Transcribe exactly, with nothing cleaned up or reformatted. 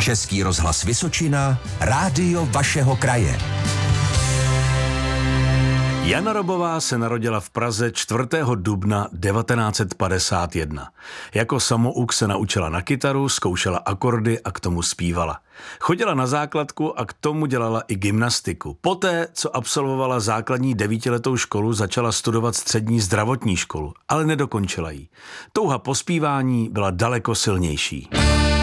Český rozhlas Vysočina, rádio vašeho kraje. Jana Robová se narodila v Praze čtvrtého dubna devatenáct set padesát jedna. Jako samouk se naučila na kytaru, zkoušela akordy a k tomu zpívala. Chodila na základku a k tomu dělala i gymnastiku. Poté, co absolvovala základní devítiletou školu, začala studovat střední zdravotní školu, ale nedokončila ji. Touha po zpívání byla daleko silnější.